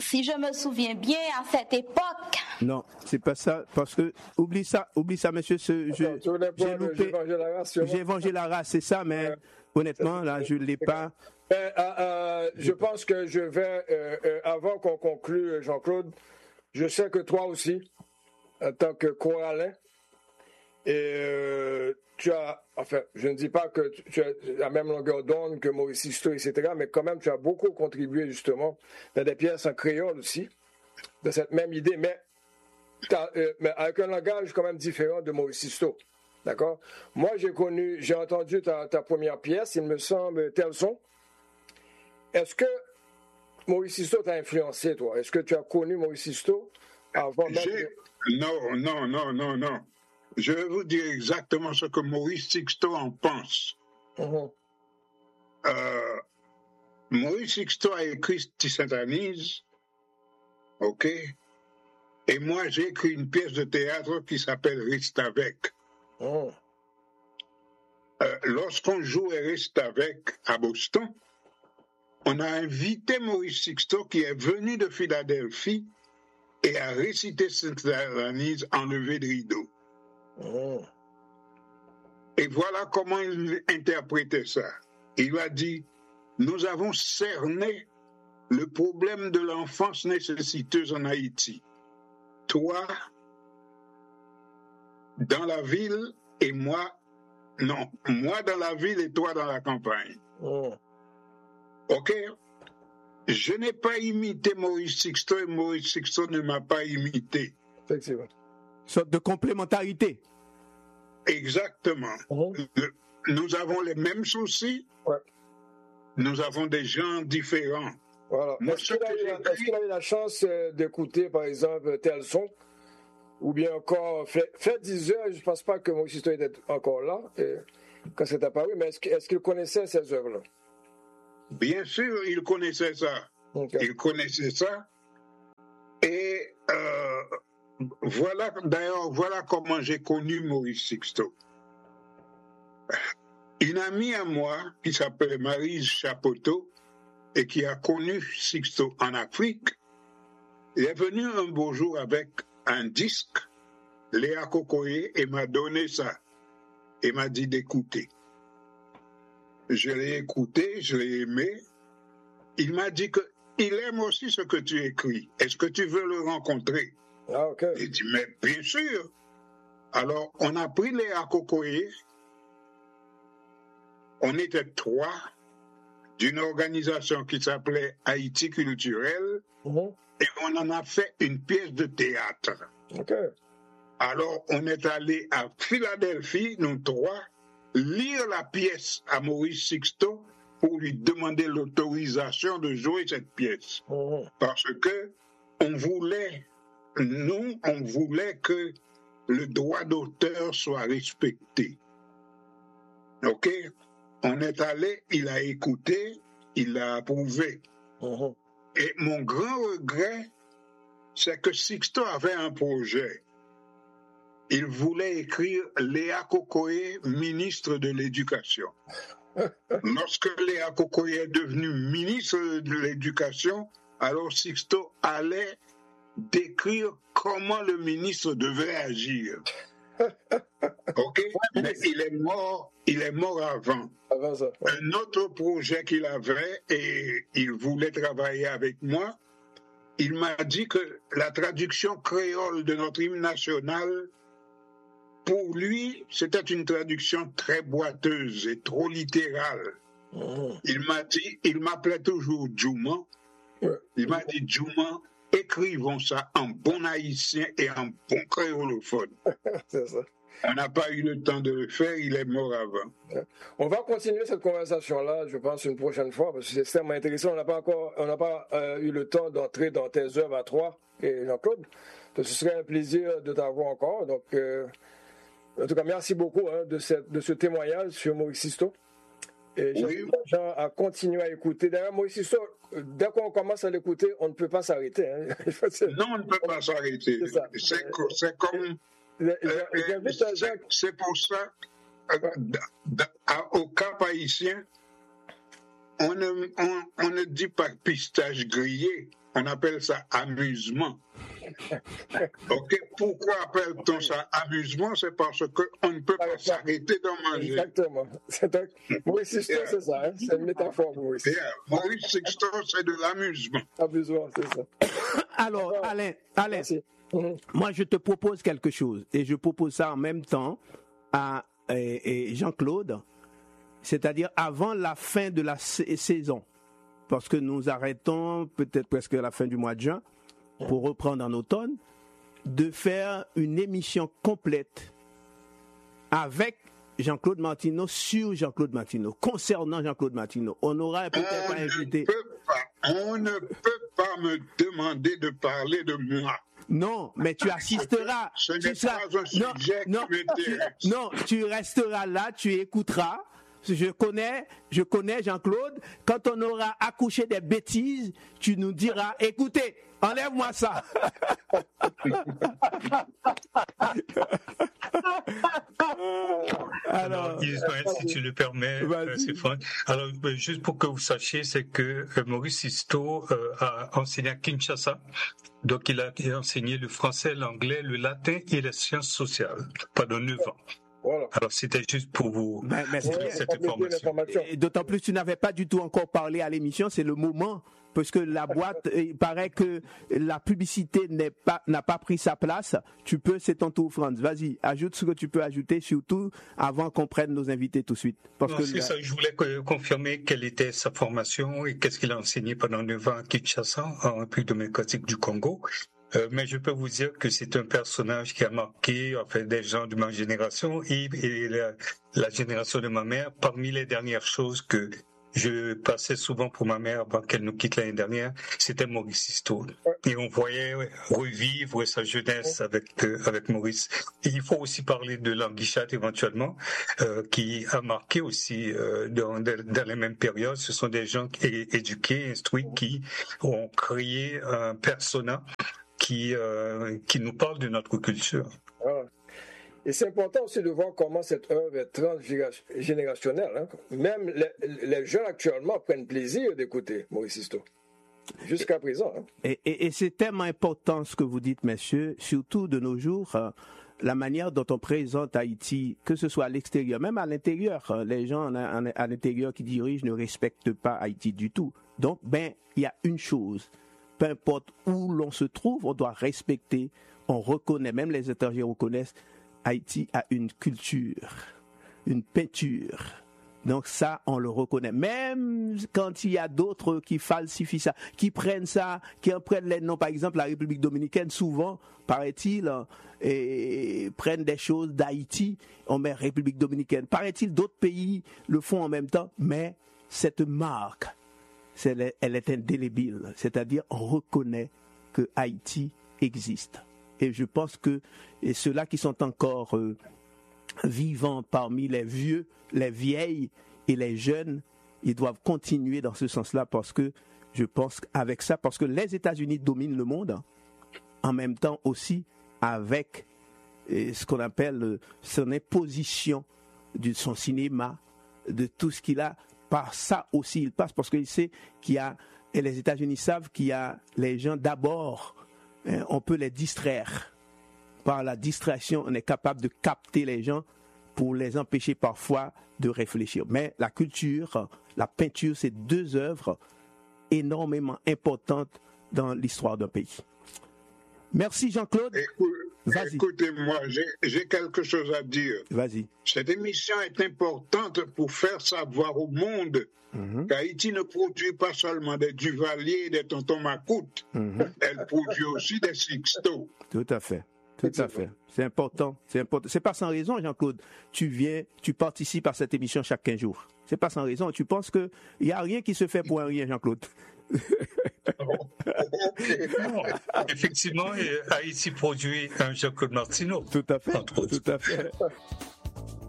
si je me souviens bien, à cette époque. Non, c'est pas ça, parce que, oublie ça, monsieur, j'ai loupé, j'ai vengé la race, c'est ça, mais honnêtement, là, je ne l'ai pas. Je pense que je vais, avant qu'on conclue, Jean-Claude, je sais que toi aussi, en tant que choralin, et tu as, enfin, je ne dis pas que tu as la même longueur d'onde que Maurice Sisto, etc., mais quand même, tu as beaucoup contribué justement dans des pièces en créole aussi, de cette même idée, mais avec un langage quand même différent de Maurice Sisto. D'accord? Moi, j'ai entendu ta première pièce, il me semble, Tel son. Est-ce que Maurice Sisto t'a influencé, toi? Est-ce que tu as connu Maurice Sisto avant même... Non. Je vais vous dire exactement ce que Maurice Sixto en pense. Maurice Sixto a écrit Tissantanise, ok? Et moi, j'ai écrit une pièce de théâtre qui s'appelle Reste avec. Lorsqu'on jouait Reste avec à Boston, on a invité Maurice Sixto qui est venu de Philadelphie et a récité Tissantanise enlevé de rideau. Et voilà comment il interprétait ça. Il a dit, nous avons cerné le problème de l'enfance nécessiteuse en Haïti. Toi, dans la ville et moi dans la ville et toi dans la campagne. Ok? Je n'ai pas imité Maurice Sixto et Maurice Sixto ne m'a pas imité. Effectivement. Sorte de complémentarité. Exactement. Nous avons les mêmes soucis. Ouais. Nous avons des gens différents. Voilà. Est-ce qu'il a eu la chance d'écouter, par exemple, Tel son? Ou bien encore, fait 10 heures, je ne pense pas que Maurice Sisto était encore là quand c'est apparu, mais est-ce qu'il connaissait ces œuvres-là? Bien sûr, il connaissait ça. Okay. Il connaissait ça. Et voilà comment j'ai connu Maurice Sixto. Une amie à moi qui s'appelle Maryse Chapoteau et qui a connu Sixto en Afrique, elle est venue un beau jour avec un disque, Léa Kokoye, et m'a donné ça. Et m'a dit d'écouter. Je l'ai écouté, je l'ai aimé. Il m'a dit qu'il aime aussi ce que tu écris. Est-ce que tu veux le rencontrer? Ah, ok. J'ai dit, mais bien sûr. Alors, on a pris Léa Kokoye. On était 3 d'une organisation qui s'appelait Haïti Culturel. Et on en a fait une pièce de théâtre. Okay. Alors, on est allé à Philadelphie, nous 3, lire la pièce à Maurice Sixto pour lui demander l'autorisation de jouer cette pièce. Parce que on voulait que le droit d'auteur soit respecté. OK? On est allé, il a écouté, il a approuvé. Et mon grand regret, c'est que Sixto avait un projet. Il voulait écrire Léa Kokoye, ministre de l'Éducation. Lorsque Léa Kokoye est devenue ministre de l'Éducation, alors Sixto allait décrire comment le ministre devait agir. OK? Mais il est mort avant. Ça. Un autre projet qu'il avait, et il voulait travailler avec moi, il m'a dit que la traduction créole de notre hymne national, pour lui, c'était une traduction très boiteuse et trop littérale. Il m'appelait toujours Djouma. Il m'a dit, Djouma, écrivons ça en bon haïtien et en bon créolophone. C'est ça. On n'a pas eu le temps de le faire, il est mort avant. On va continuer cette conversation-là, je pense, une prochaine fois, parce que c'est extrêmement intéressant. On n'a pas eu le temps d'entrer dans tes œuvres à 3 et Jean-Claude. Donc, ce serait un plaisir de t'avoir encore. Donc, en tout cas, merci beaucoup de ce témoignage sur Maurice Sisto. Et j'invite les gens à continuer à écouter. D'ailleurs, Maurice Sisto, dès qu'on commence à l'écouter, on ne peut pas s'arrêter. Non, on ne peut pas s'arrêter. C'est comme... C'est pour ça, au Cap haïtien, on ne dit pas pistache grillé, on appelle ça amusement. Ok, pourquoi appelle-t-on ça amusement? C'est parce qu'on ne peut pas s'arrêter de manger. Exactement. Maurice Sisto, c'est ça, hein? C'est une métaphore, Maurice. Maurice Sisto, c'est de l'amusement. Amusement, c'est ça. Alors, Alain, moi je te propose quelque chose, et je propose ça en même temps à Jean-Claude, c'est-à-dire avant la fin de la saison, parce que nous arrêtons peut-être presque à la fin du mois de juin, pour reprendre en automne, de faire une émission complète avec Jean-Claude Martineau sur Jean-Claude Martineau, concernant Jean-Claude Martineau. On aura peut-être pas invité. On ne peut pas me demander de parler de moi. Non, mais tu assisteras. Ce n'est pas un sujet qui m'intéresse. Non, tu resteras là, tu écouteras. Je connais Jean-Claude. Quand on aura accouché des bêtises, tu nous diras, écoutez, enlève-moi ça. Alors, Ismaël, si tu le permets, c'est Franck. Alors, juste pour que vous sachiez, c'est que Maurice Sisto a enseigné à Kinshasa. Donc, il a enseigné le français, l'anglais, le latin et les sciences sociales pendant 9 ans. Voilà. Alors, c'était juste pour vous donner cette information. Et d'autant plus, tu n'avais pas du tout encore parlé à l'émission, c'est le moment, parce que la boîte, il paraît que la publicité n'a pas pris sa place. Tu peux, c'est ton tour, Franz. Vas-y, ajoute ce que tu peux ajouter, surtout avant qu'on prenne nos invités tout de suite. C'est ça, je voulais confirmer quelle était sa formation et qu'est-ce qu'il a enseigné pendant 9 ans à Kinshasa, en République démocratique du Congo. Mais je peux vous dire que c'est un personnage qui a marqué des gens de ma génération et la génération de ma mère. Parmi les dernières choses que je passais souvent pour ma mère avant qu'elle nous quitte l'année dernière, c'était Maurice Sisto. Et on voyait revivre sa jeunesse avec Maurice. Et il faut aussi parler de Languichat éventuellement, qui a marqué aussi dans les mêmes périodes. Ce sont des gens éduqués, instruits, qui ont créé un persona qui nous parle de notre culture. Voilà. Et c'est important aussi de voir comment cette œuvre est transgénérationnelle. Hein. Même les jeunes actuellement prennent plaisir d'écouter Maurice Sisto. Jusqu'à présent. Hein. Et c'est tellement important ce que vous dites, messieurs, surtout de nos jours, la manière dont on présente Haïti, que ce soit à l'extérieur, même à l'intérieur. Les gens à l'intérieur qui dirigent ne respectent pas Haïti du tout. Donc, il y a une chose. Peu importe où l'on se trouve, on doit respecter, on reconnaît, même les étrangers reconnaissent, Haïti a une culture, une peinture. Donc ça, on le reconnaît. Même quand il y a d'autres qui falsifient ça, qui prennent ça, qui en prennent les noms, par exemple la République dominicaine, souvent, paraît-il, et prennent des choses d'Haïti, on met République dominicaine. Paraît-il, d'autres pays le font en même temps, mais cette marque, elle est indélébile. C'est-à-dire, on reconnaît que Haïti existe. Et je pense que ceux-là qui sont encore vivants parmi les vieux, les vieilles et les jeunes, ils doivent continuer dans ce sens-là parce que je pense qu'avec ça, parce que les États-Unis dominent le monde, en même temps aussi avec ce qu'on appelle son imposition de son cinéma, de tout ce qu'il a. Par ça aussi, il passe parce qu'il sait qu'il y a, et les États-Unis savent qu'il y a les gens d'abord. On peut les distraire. Par la distraction, on est capable de capter les gens pour les empêcher parfois de réfléchir. Mais la culture, la peinture, c'est deux œuvres énormément importantes dans l'histoire d'un pays. Merci Jean-Claude. Écoutez-moi, j'ai quelque chose à dire. Vas-y. Cette émission est importante pour faire savoir au monde qu'Haïti ne produit pas seulement des Duvalier et des Tonton Macoute. Elle produit aussi des Sixto. Tout à fait. Tout à fait. C'est important. C'est important. C'est pas sans raison, Jean-Claude. Tu participes à cette émission chaque 15 jours. C'est pas sans raison. Tu penses qu'il n'y a rien qui se fait pour un rien, Jean-Claude. Effectivement, Haïti produit un Jean-Claude Martineau. Tout à fait. Tout à fait.